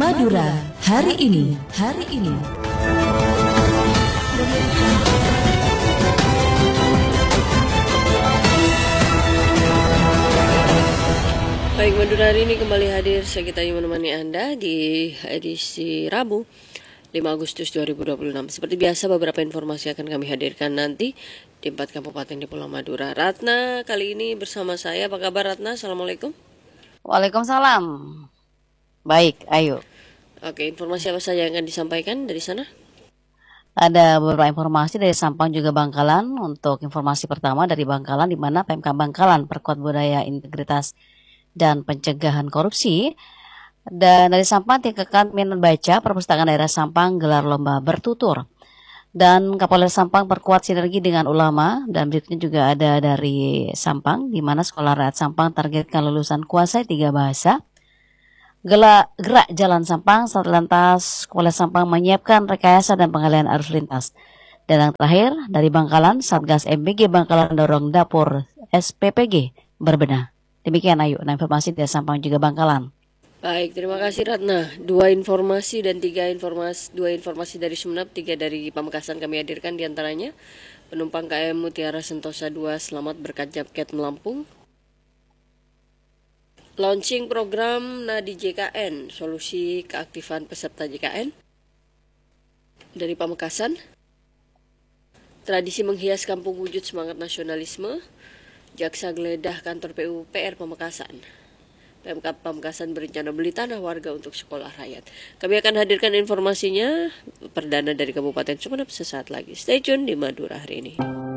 Madura hari ini. Baik, Madura hari ini kembali hadir. Saya menemani Anda di edisi Rabu 5 Agustus 2026. Seperti biasa, beberapa informasi akan kami hadirkan nanti di 4 kabupaten di Pulau Madura. Ratna kali ini bersama saya. Apa kabar Ratna? Assalamualaikum. Waalaikumsalam. Baik, ayo. Oke, informasi apa saja yang akan disampaikan dari sana? Ada beberapa informasi dari Sampang juga Bangkalan. Untuk informasi pertama dari Bangkalan, di mana PMK Bangkalan perkuat budaya integritas dan pencegahan korupsi. Dan dari Sampang, tingkatkan minat baca perpustakaan daerah Sampang gelar lomba bertutur. Dan Kapolres Sampang perkuat sinergi dengan ulama. Dan berikutnya juga ada dari Sampang, di mana Sekolah Rakyat Sampang targetkan lulusan kuasai 3 bahasa. Gerak Jalan Sampang, Satlantas Polres Sampang menyiapkan rekayasa dan pengalihan arus lintas. Dan yang terakhir, dari Bangkalan, Satgas MBG Bangkalan dorong dapur SPPG berbenah. Demikian ayo, informasi dari Sampang juga Bangkalan. Baik, terima kasih Ratna. 2 informasi dan 2 informasi dari Sumeneb, 3 dari Pamekasan kami hadirkan, diantaranya penumpang KM Mutiara Sentosa 2 selamat berkat jaket Melampung. Launching program Nadi JKN, solusi keaktifan peserta JKN. Dari Pamekasan, tradisi menghias kampung wujud semangat nasionalisme. Jaksa geledah kantor PUPR Pamekasan. Pemkab Pamekasan berencana beli tanah warga untuk sekolah rakyat. Kami akan hadirkan informasinya perdana dari Kabupaten Sumeneb sesaat lagi. Stay tune di Madura hari ini.